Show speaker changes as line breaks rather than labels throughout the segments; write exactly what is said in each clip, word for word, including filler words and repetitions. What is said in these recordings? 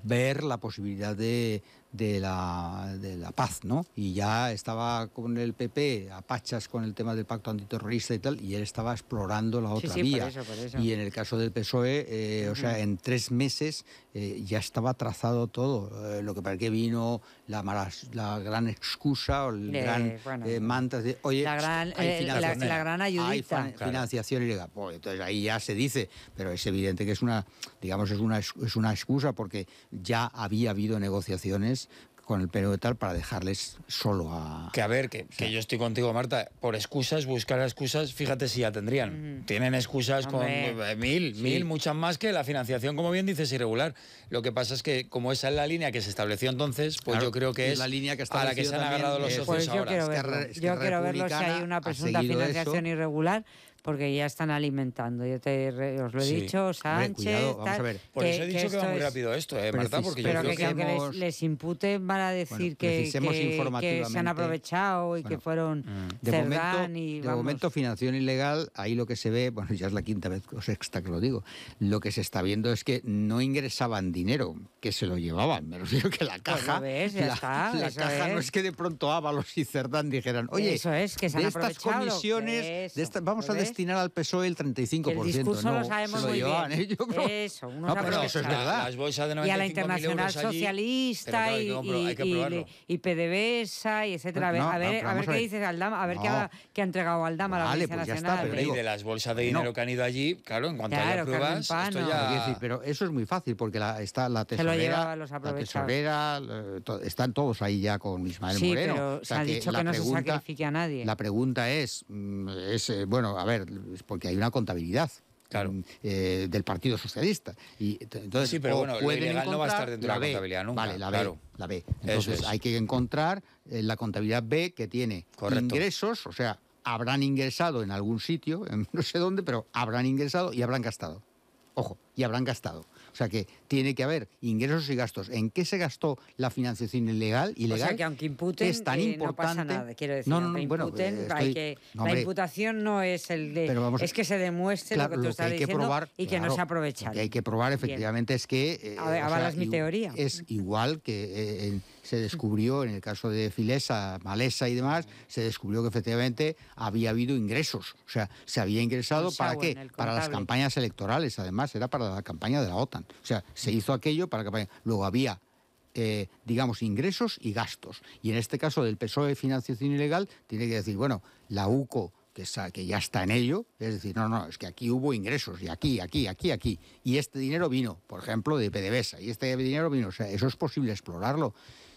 ver la posibilidad de, de, la, de la paz, ¿no? Y ya estaba con el P P a pachas con el tema del pacto antiterrorista y tal, y él estaba explorando la otra
sí, sí,
vía.
por eso, por eso.
Y en el caso del P S O E, eh, uh-huh. o sea, en tres meses eh, ya estaba trazado todo. Eh, lo que para qué vino la, malas, la gran excusa o el
de,
gran
bueno,
eh, mantra de, oye,
la gran,
hay
eh, la, la gran ayudita.
Hay fan,
claro.
financiación ilegal. Pues entonces ahí ya se dice, pero es evidente que es una, digamos, es una, es una excusa porque ya había habido negociaciones con el P N V tal para dejarles solo a...
Que a ver, que, o sea, que yo estoy contigo, Marta, por excusas, buscar excusas, fíjate si ya tendrían. Uh-huh. Tienen excusas Hombre. con eh, mil, sí. mil, muchas más que la financiación, como bien dices, irregular. Lo que pasa es que, como esa es la línea que se estableció entonces, pues
claro,
yo creo que es
la línea que
a la que se han agarrado los socios
pues yo
ahora.
Quiero verlo.
Es que, es que
yo quiero verlo si hay una presunta financiación
eso.
irregular, porque ya están alimentando. Yo te os lo he sí. dicho, Sánchez...
Cuidado, vamos
tal,
a ver.
Por que, eso he dicho que, que va muy rápido esto, eh, Marta, porque
pero
yo
que,
creo
que,
que...
que les, les imputen van a decir bueno, que, que, que se han aprovechado y bueno, que fueron
de momento,
y
de
vamos.
momento financiación ilegal, ahí lo que se ve, bueno, ya es la quinta vez o sexta que lo digo, lo que se está viendo es que no ingresaban dinero, que se lo llevaban, me refiero que la caja,
pues ves, ya
la,
está,
la caja
es.
no es que de pronto Ábalos y Cerdán dijeran, oye,
eso es, que se han
de estas comisiones,
eso,
de esta, vamos a
ves?
destinar al P S O E el treinta y cinco por ciento.
El discurso
no,
lo sabemos
se lo
muy
llevaban
bien.
Ellos, pero...
Eso, unos
no, pero eso es verdad.
Las bolsas de
y a la
noventa y cinco mil
Internacional
euros allí,
Socialista
claro,
y,
hay que
y, y, y PDVSA y etcétera.
No,
a ver,
no,
a ver
a
qué
ver.
dices Aldama, a ver
no.
qué, ha, qué ha entregado Aldama
vale,
a la Audiencia
pues ya
Nacional.
Está, pero
y
digo,
de las bolsas de dinero
no.
que han ido allí, claro, en cuanto
claro,
haya pruebas, esto ya...
Decir, pero eso es muy fácil, porque la, está la tesorera,
los
la tesorera, están todos ahí ya con Ismael
sí,
Moreno.
pero
o sea,
se ha
que
dicho
la
que no
pregunta,
se sacrifique a nadie.
La pregunta es, es eh, bueno, a ver, es porque hay una contabilidad.
Claro.
Eh, del Partido Socialista. Y entonces,
sí, pero bueno,
pueden
lo ilegal no va a estar
la
dentro de la
B,
contabilidad nunca.
Vale, la
claro.
B, la B. Entonces
es.
hay que encontrar eh, la contabilidad B que tiene
Correcto.
ingresos, o sea, habrán ingresado en algún sitio, en no sé dónde, pero habrán ingresado y habrán gastado. Ojo, y habrán gastado. O sea que tiene que haber ingresos y gastos. ¿En qué se gastó la financiación ilegal? ilegal
o sea que aunque imputen,
es tan
eh,
importante.
No pasa nada, quiero decir.
No, no,
no,
bueno,
imputen,
eh, estoy,
hay que,
no,
la
hombre,
imputación no es el de.
Vamos,
es que se demuestre
claro,
lo que tú
lo
estás
que hay
diciendo
que probar,
y que
claro,
no se aprovecharon.
Lo que hay que probar efectivamente
Bien.
es que. Eh,
a ver,
o sea,
es mi teoría.
Es igual que eh, en, se descubrió en el caso de Filesa, Malesa y demás, se descubrió que efectivamente había habido ingresos. O sea, se había ingresado ¿para qué? Para las campañas electorales, además, era para la campaña de la OTAN. O sea, se hizo aquello para la campaña. Luego había, eh, digamos, ingresos y gastos. Y en este caso del P S O E financiación ilegal, tiene que decir, bueno, la U C O, que, sa- que ya está en ello, es decir, no, no, es que aquí hubo ingresos, y aquí, aquí, aquí, aquí. Y este dinero vino, por ejemplo, de PDVSA, y este dinero vino, o sea, eso es posible explorarlo.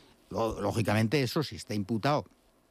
Lógicamente eso, si está imputado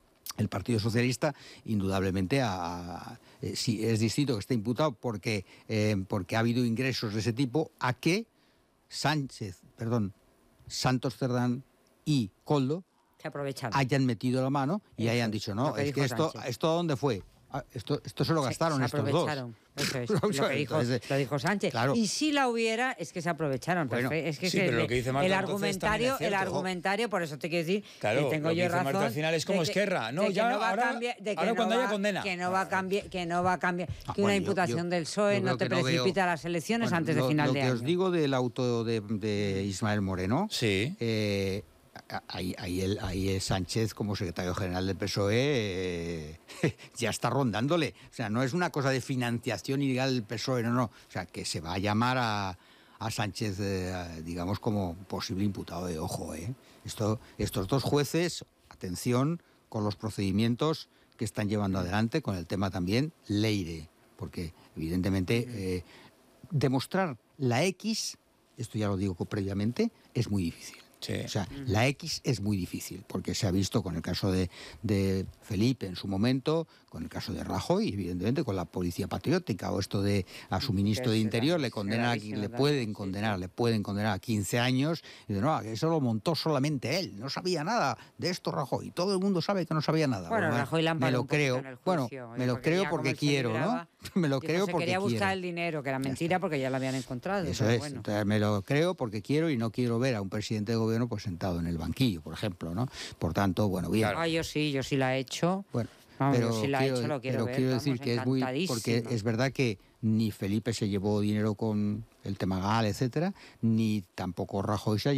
el Partido Socialista, indudablemente a, a, eh, si es distinto que esté imputado porque, eh, porque ha habido ingresos de ese tipo, a que Sánchez, perdón, Santos Cerdán y Koldo
se aprovecharon.
hayan metido la mano y
eso
hayan dicho, no,
que
es que esto, ¿esto a dónde fue? Ah, esto, esto se lo gastaron
se, se
estos
aprovecharon.
dos.
Eso es, lo que dijo, lo dijo Sánchez.
Claro.
Y si la hubiera, es que se aprovecharon.
Bueno,
es que
sí,
es
pero
el,
lo que dice Marta,
el
entonces,
argumentario,
también es
el
cierto.
argumentario, por eso te quiero decir
Claro,
que tengo
lo que
yo
dice
razón.
Marta al final es como
de que-
Esquerra. No,
de que
ya,
no va
ahora-
a cambiar, de que
ahora
no
cuando
va,
haya condena.
Que no va a cambiar, que no va a cambiar,
Ah,
que
bueno,
una
yo-
imputación
yo-
del P S O E
yo
no
creo
te
que no
precipita
veo-
las elecciones
Bueno,
antes de
lo,
final
lo
de
que
año.
os digo del auto de, de Ismael Moreno,
Sí.
eh, ahí, ahí, el, ahí el Sánchez como secretario general del P S O E eh, ya está rondándole. O sea, no es una cosa de financiación ilegal del P S O E, no, no. O sea, que se va a llamar a, a Sánchez, eh, digamos, como posible imputado de ojo. Eh. Esto, estos dos jueces, atención con los procedimientos que están llevando adelante, con el tema también Leire, porque evidentemente eh, demostrar la X, esto ya lo digo previamente, es muy difícil.
Sí.
O sea, la X es muy difícil, porque se ha visto con el caso de, de Felipe en su momento, con el caso de Rajoy, evidentemente con la policía patriótica, o esto de a su ministro de Interior, le condenan, le pueden condenar, le pueden condenar a quince años, y de no, que eso lo montó solamente él, no sabía nada de esto Rajoy, todo el mundo sabe que no sabía nada.
Bueno,
bueno,
Rajoy la
me lo creo, bueno, me lo creo porque quiero, ¿no? Me lo creo porque
quería buscar
quiero.
el dinero, que era mentira porque ya lo habían encontrado.
Eso es,
bueno.
entonces me lo creo porque quiero y no quiero ver a un presidente de gobierno pues sentado en el banquillo, por ejemplo, ¿no? Por tanto, bueno, bien.
Ah, yo sí, yo sí la he hecho.
Bueno,
Vamos,
pero
yo sí la
quiero,
he hecho, lo quiero
pero
ver,
quiero
vamos,
decir que es muy, porque es verdad que ni Felipe se llevó dinero con el tema Gal, etcétera, ni tampoco Rajoy se ha